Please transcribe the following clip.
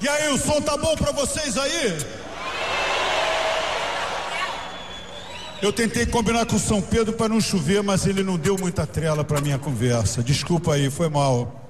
E aí, o som tá bom pra vocês aí? Eu tentei combinar com o São Pedro para não chover, mas ele não deu muita trela pra minha conversa. Desculpa aí, foi mal.